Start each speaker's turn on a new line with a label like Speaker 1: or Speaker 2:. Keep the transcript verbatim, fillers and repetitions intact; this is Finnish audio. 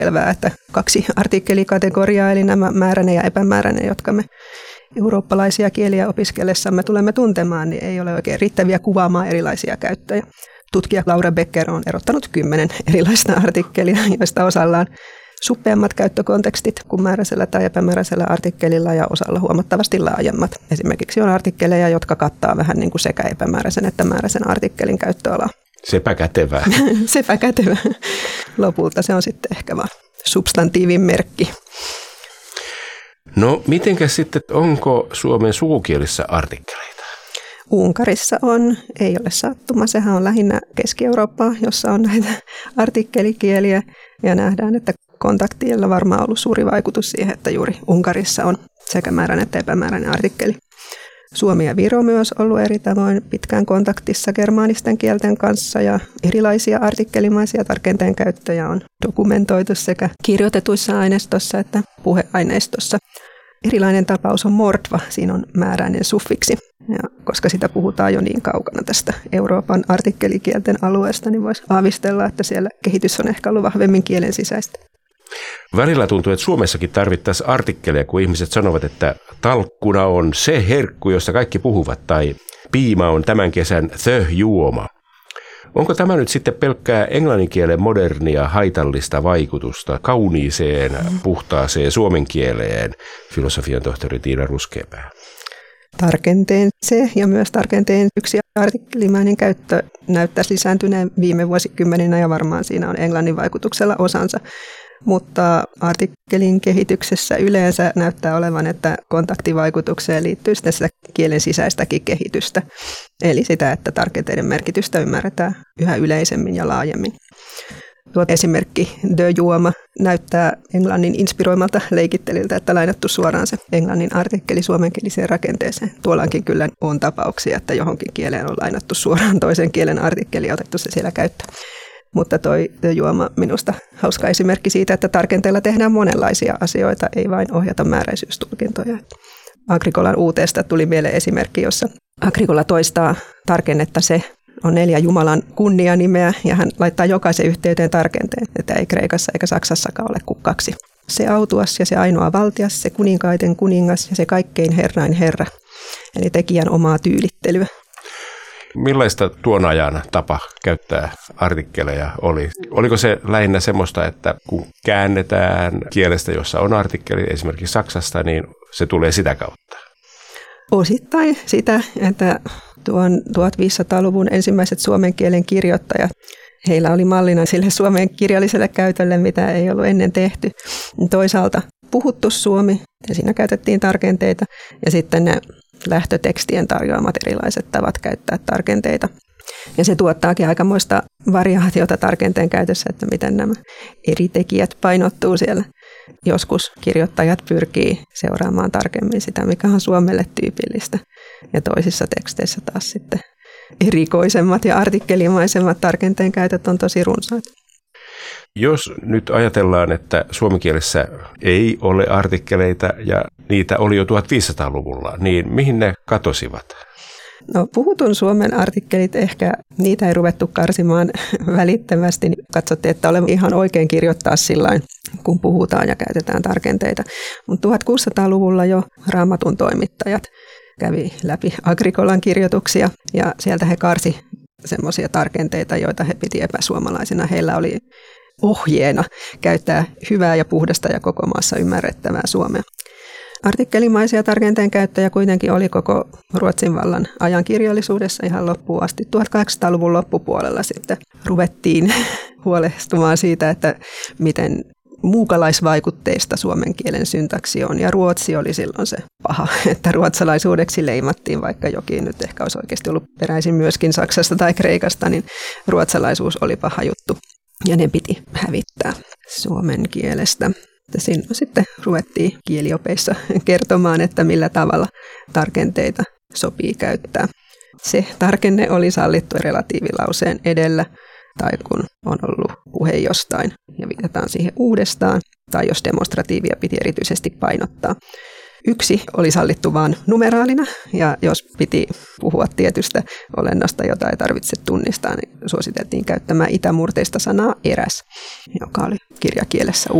Speaker 1: selvää, että kaksi artikkelikategoriaa, eli nämä määräinen ja epämääräinen, jotka me eurooppalaisia kieliä opiskellessamme tulemme tuntemaan, niin ei ole oikein riittäviä kuvaamaan erilaisia käyttöjä. Tutkija Laura Becker on erottanut kymmenen erilaista artikkelia, joista osalla on suppeammat käyttökontekstit kuin määräisellä tai epämääräisellä artikkelilla ja osalla huomattavasti laajemmat. Esimerkiksi on artikkeleja, jotka kattaa vähän niin kuin sekä epämääräisen että määräisen artikkelin käyttöalaa.
Speaker 2: Sepä kätevää.
Speaker 1: Sepä kätevää. Lopulta se on sitten ehkä vaan substantiivin merkki.
Speaker 2: No mitenkäs sitten, onko Suomen sukukielissä artikkeleita?
Speaker 1: Unkarissa on, ei ole sattuma. Sehän on lähinnä Keski-Eurooppaa, jossa on näitä artikkelikieliä ja nähdään, että kontaktilla varmaan on ollut suuri vaikutus siihen, että juuri Unkarissa on sekä määräinen että epämääräinen artikkeli. Suomi ja Viro myös ollut eri tavoin pitkään kontaktissa germaanisten kielten kanssa ja erilaisia artikkelimaisia tarkenteen käyttöjä on dokumentoitu sekä kirjoitetuissa aineistossa että puheaineistossa. Erilainen tapaus on mordva, siinä on määräinen suffiksi. Ja koska sitä puhutaan jo niin kaukana tästä Euroopan artikkelikielten alueesta, niin voisi aavistella, että siellä kehitys on ehkä ollut vahvemmin kielen sisäistä.
Speaker 2: Välillä tuntuu, että Suomessakin tarvittaisiin artikkeleja, kun ihmiset sanovat, että talkkuna on se herkku, josta kaikki puhuvat, tai piima on tämän kesän the juoma. Onko tämä nyt sitten pelkkää englannin kielen modernia haitallista vaikutusta kauniiseen, puhtaaseen suomen kieleen, filosofian tohtori Tiina Ruskeapää?
Speaker 1: Tarkenteen se ja myös tarkenteen yksi artikkelimäinen käyttö näyttäisi lisääntyneen viime vuosikymmeninä ja varmaan siinä on englannin vaikutuksella osansa. Mutta artikkelin kehityksessä yleensä näyttää olevan, että kontaktivaikutukseen liittyy sitten sitä kielen sisäistäkin kehitystä. Eli sitä, että tarkenteiden merkitystä ymmärretään yhä yleisemmin ja laajemmin. Tuo esimerkki de juoma näyttää englannin inspiroimalta leikitteliltä, että lainattu suoraan se englannin artikkeli suomenkieliseen rakenteeseen. Tuollaankin kyllä on tapauksia, että johonkin kieleen on lainattu suoraan toisen kielen artikkeli ja otettu se siellä käyttöön. Mutta toi juoma minusta hauska esimerkki siitä, että tarkenteella tehdään monenlaisia asioita, ei vain ohjata määräisyystulkintoja. Agricolan uuteesta tuli mieleen esimerkki, jossa Agricola toistaa tarkennetta se on neljä Jumalan kunnianimeä ja hän laittaa jokaisen yhteyteen tarkenteen, että ei Kreikassa eikä Saksassakaan ole kuin kaksi. Se autuas ja se ainoa valtias, se kuninkaiden kuningas ja se kaikkein herrain herra, eli tekijän omaa tyylittelyä.
Speaker 2: Millaista tuon ajan tapa käyttää artikkeleja oli? Oliko se lähinnä semmoista, että kun käännetään kielestä, jossa on artikkeli, esimerkiksi Saksasta, niin se tulee sitä kautta?
Speaker 1: Osittain sitä, että tuon viisitoistasataluvun ensimmäiset suomen kielen kirjoittajat, heillä oli mallina sille suomen kirjalliselle käytölle, mitä ei ollut ennen tehty. Toisaalta puhuttu suomi, ja siinä käytettiin tarkenteita, ja sitten ne lähtötekstien tarjoamat erilaiset tavat käyttää tarkenteita. Ja se tuottaakin aikamoista variaatiota tarkenteen käytössä, että miten nämä eri tekijät painottuu siellä. Joskus kirjoittajat pyrkii seuraamaan tarkemmin sitä, mikä on Suomelle tyypillistä. Ja toisissa teksteissä taas sitten erikoisemmat ja artikkelimaisemmat tarkenteen käytöt on tosi runsaat.
Speaker 2: Jos nyt ajatellaan, että suomenkielessä ei ole artikkeleita ja niitä oli jo viisitoistasataa-luvulla, niin mihin ne katosivat?
Speaker 1: No puhutun suomen artikkelit ehkä, niitä ei ruvettu karsimaan välittömästi. Niin katsottiin, että olemme ihan oikein kirjoittaa sillain, kun puhutaan ja käytetään tarkenteita. Mutta tuhatkuusisataaluvulla jo Raamatun toimittajat kävi läpi Agricolan kirjoituksia ja sieltä he karsi semmoisia tarkenteita, joita he piti epäsuomalaisina. Heillä oli ohjeena käyttää hyvää ja puhdasta ja koko maassa ymmärrettävää suomea. Artikkelimaisia tarkenteen käyttäjä kuitenkin oli koko Ruotsin vallan ajan kirjallisuudessa ihan loppuun asti. tuhatkahdeksansataaluvun loppupuolella sitten ruvettiin huolestumaan siitä, että miten muukalaisvaikutteista suomen kielen syntaksi on. Ja ruotsi oli silloin se paha, että ruotsalaisuudeksi leimattiin, vaikka jokin nyt ehkä olisi oikeasti ollut peräisin myöskin Saksasta tai Kreikasta, niin ruotsalaisuus oli paha juttu. Ja ne piti hävittää suomen kielestä. Siinä sitten ruvettiin kieliopeissa kertomaan, että millä tavalla tarkenteita sopii käyttää. Se tarkenne oli sallittu relatiivilauseen edellä, tai kun on ollut puhe jostain ja viitataan siihen uudestaan, tai jos demonstratiivia piti erityisesti painottaa. Yksi oli sallittu vain numeraalina, ja jos piti puhua tietystä olennosta, jota ei tarvitse tunnistaa, niin suositeltiin käyttämään itämurteista sanaa eräs, joka oli kirjakielessä